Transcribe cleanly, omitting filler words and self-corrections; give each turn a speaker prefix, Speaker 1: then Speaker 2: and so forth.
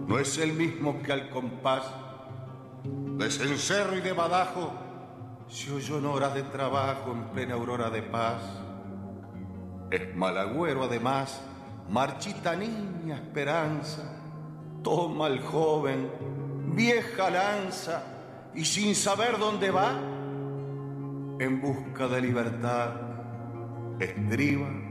Speaker 1: no es el mismo que al compás de cencerro y de badajo se oyó en horas de trabajo en plena aurora de paz. Es malagüero además, marchita niña esperanza, toma al joven, vieja lanza, y sin saber dónde va, en busca de libertad, estriba